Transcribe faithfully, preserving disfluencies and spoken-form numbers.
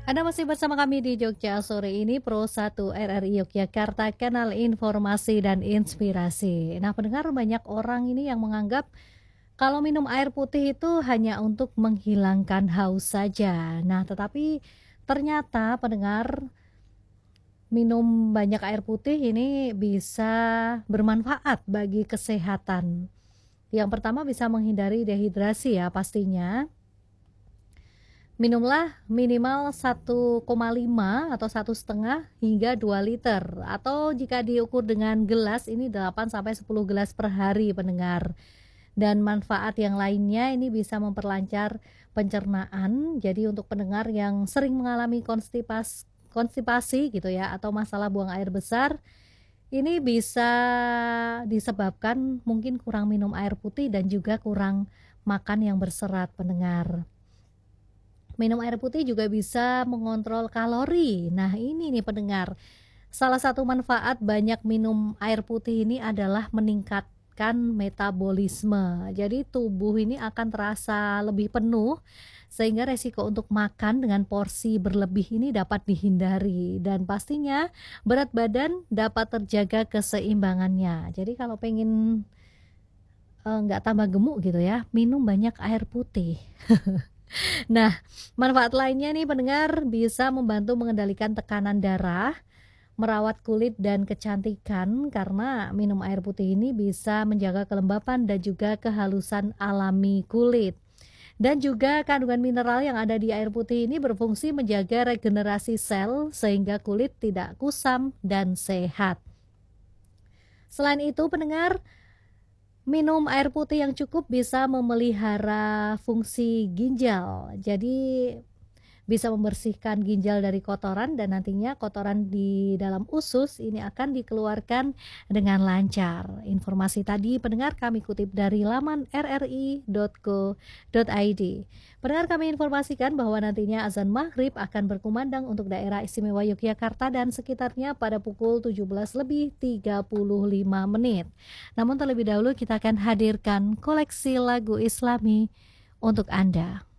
Anda masih bersama kami di Jogja sore ini, Pro satu R R I Yogyakarta, kanal informasi dan inspirasi. Nah, pendengar, banyak orang ini yang menganggap kalau minum air putih itu hanya untuk menghilangkan haus saja. Nah, tetapi ternyata pendengar, minum banyak air putih ini bisa bermanfaat bagi kesehatan. Yang pertama, bisa menghindari dehidrasi ya pastinya. Minumlah minimal satu koma lima atau satu setengah hingga dua liter, atau jika diukur dengan gelas ini delapan sampai sepuluh gelas per hari pendengar. Dan manfaat yang lainnya ini bisa memperlancar pencernaan. Jadi untuk pendengar yang sering mengalami konstipas konstipasi gitu ya, atau masalah buang air besar, ini bisa disebabkan mungkin kurang minum air putih dan juga kurang makan yang berserat pendengar. Minum air putih juga bisa mengontrol kalori. Nah, ini nih pendengar, salah satu manfaat banyak minum air putih ini adalah meningkatkan metabolisme. Jadi tubuh ini akan terasa lebih penuh, sehingga resiko untuk makan dengan porsi berlebih ini dapat dihindari. Dan pastinya berat badan dapat terjaga keseimbangannya. Jadi kalau pengen eh, nggak tambah gemuk gitu ya, minum banyak air putih. Nah, manfaat lainnya nih pendengar, bisa membantu mengendalikan tekanan darah, merawat kulit dan kecantikan, karena minum air putih ini bisa menjaga kelembapan dan juga kehalusan alami kulit. Dan juga kandungan mineral yang ada di air putih ini berfungsi menjaga regenerasi sel sehingga kulit tidak kusam dan sehat. Selain itu pendengar, minum air putih yang cukup bisa memelihara fungsi ginjal. Jadi bisa membersihkan ginjal dari kotoran, dan nantinya kotoran di dalam usus ini akan dikeluarkan dengan lancar. Informasi tadi pendengar kami kutip dari laman r r i dot co dot i d. Pendengar, kami informasikan bahwa nantinya azan maghrib akan berkumandang untuk daerah istimewa Yogyakarta dan sekitarnya pada pukul tujuh belas lebih tiga puluh lima menit. Namun terlebih dahulu kita akan hadirkan koleksi lagu Islami untuk Anda.